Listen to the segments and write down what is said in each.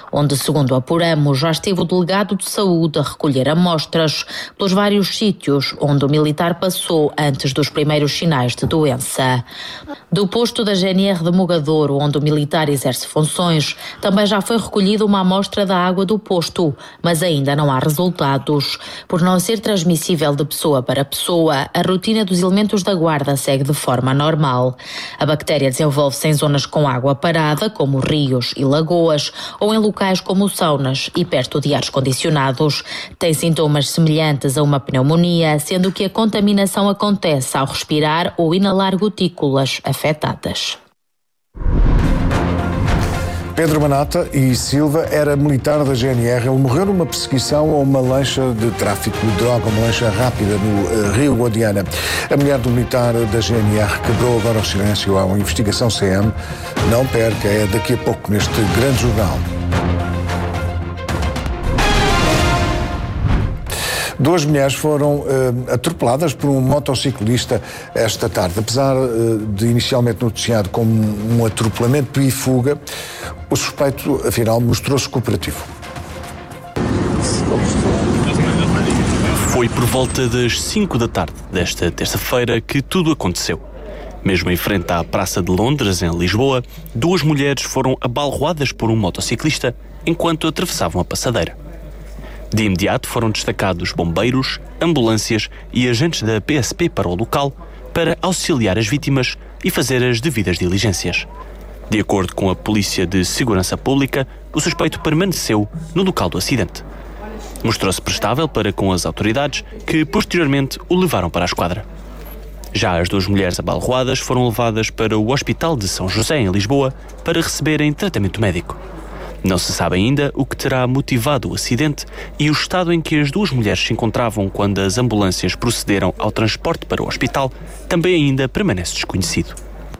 onde, segundo apuramos, já esteve o delegado de saúde a recolher amostras pelos vários sítios onde o militar passou antes dos primeiros sinais de doença. Do posto da GNR de Mogadouro, onde o militar exerce funções, também já foi recolhida uma amostra da água do posto, mas ainda não há resultados. Por não ser transmissível de pessoa para pessoa, a rotina dos elementos da guarda segue de forma normal. A bactéria desenvolve-se em zonas com água parada, como rios e lagoas, ou em locais como saunas e perto de ares condicionados. Tem sintomas semelhantes a uma pneumonia, sendo que a contaminação acontece ao respirar ou inalar gotículas afetadas. Pedro Manata e Silva era militar da GNR. Ele morreu numa perseguição a uma lancha de tráfico de droga, uma lancha rápida no Rio Guadiana. A mulher do militar da GNR quebrou agora o silêncio à investigação CM. Não perca, é daqui a pouco neste grande jornal. Duas mulheres foram atropeladas por um motociclista esta tarde. Apesar de inicialmente noticiado como um atropelamento e fuga, o suspeito, afinal, mostrou-se cooperativo. Foi por volta das 5 da tarde desta terça-feira que tudo aconteceu. Mesmo em frente à Praça de Londres, em Lisboa, duas mulheres foram abalroadas por um motociclista enquanto atravessavam a passadeira. De imediato foram destacados bombeiros, ambulâncias e agentes da PSP para o local para auxiliar as vítimas e fazer as devidas diligências. De acordo com a Polícia de Segurança Pública, o suspeito permaneceu no local do acidente. Mostrou-se prestável para com as autoridades, que posteriormente o levaram para a esquadra. Já as duas mulheres abalroadas foram levadas para o Hospital de São José, em Lisboa, para receberem tratamento médico. Não se sabe ainda o que terá motivado o acidente e o estado em que as duas mulheres se encontravam quando as ambulâncias procederam ao transporte para o hospital também ainda permanece desconhecido.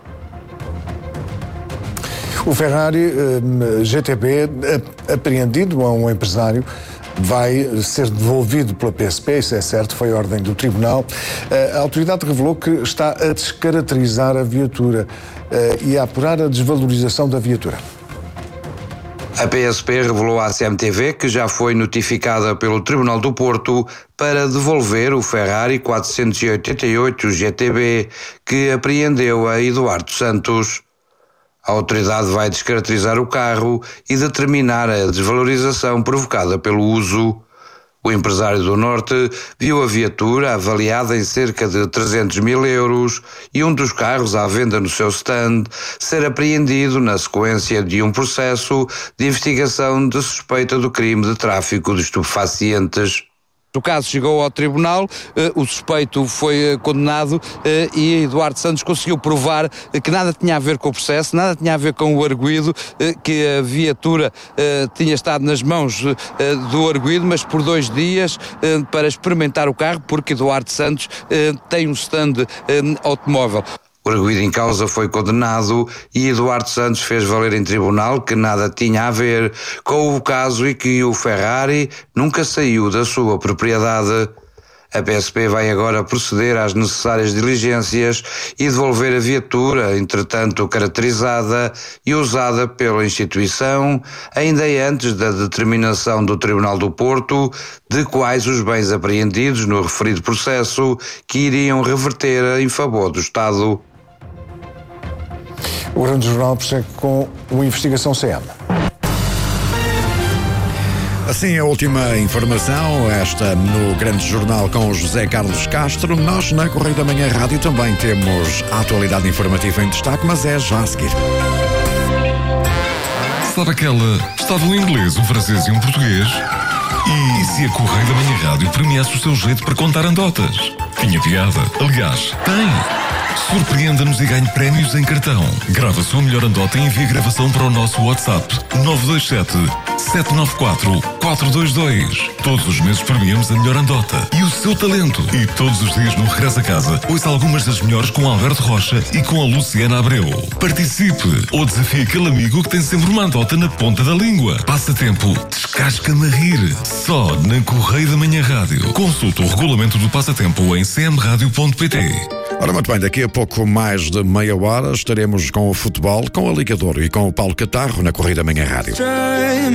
O Ferrari GTB, apreendido a um empresário, vai ser devolvido pela PSP, isso é certo, foi a ordem do tribunal. A autoridade revelou que está a descaracterizar a viatura e a apurar a desvalorização da viatura. A PSP revelou à CMTV que já foi notificada pelo Tribunal do Porto para devolver o Ferrari 488 GTB que apreendeu a Eduardo Santos. A autoridade vai descaracterizar o carro e determinar a desvalorização provocada pelo uso. O empresário do Norte viu a viatura avaliada em cerca de 300 mil euros e um dos carros à venda no seu stand ser apreendido na sequência de um processo de investigação de suspeita do crime de tráfico de estupefacientes. O caso chegou ao tribunal, o suspeito foi condenado e Eduardo Santos conseguiu provar que nada tinha a ver com o processo, nada tinha a ver com o arguido, que a viatura tinha estado nas mãos do arguido, mas por 2 dias para experimentar o carro, porque Eduardo Santos tem um stand automóvel. O arguido em causa foi condenado e Eduardo Santos fez valer em tribunal que nada tinha a ver com o caso e que o Ferrari nunca saiu da sua propriedade. A PSP vai agora proceder às necessárias diligências e devolver a viatura, entretanto caracterizada e usada pela instituição, ainda antes da determinação do Tribunal do Porto de quais os bens apreendidos no referido processo que iriam reverter em favor do Estado. O Grande Jornal prossegue com uma investigação CM. Assim, a última informação, esta no Grande Jornal com o José Carlos Castro. Nós, na Correio da Manhã Rádio, também temos a atualidade informativa em destaque, mas é já a seguir. Sabe aquela? Estava um inglês, um francês e um português? E se a Correio da Manhã Rádio premiasse o seu jeito para contar anedotas? Tinha piada. Aliás, tem. Surpreenda-nos e ganhe prémios em cartão. Grava a sua melhor anedota e envie a gravação para o nosso WhatsApp 927-794-422. Todos os meses premiamos a melhor anedota e o seu talento. E todos os dias no Regresso a Casa, ouça algumas das melhores com Alberto Rocha e com a Luciana Abreu. Participe ou desafie aquele amigo que tem sempre uma anedota na ponta da língua. Passatempo, descasca-me a rir. Só na Correio da Manhã Rádio. Consulte o regulamento do passatempo em cmradio.pt. Ora, muito bem, daqui a pouco mais de meia hora estaremos com o futebol, com a Liga de Ouro e com o Paulo Catarro na Correia da Manhã Rádio.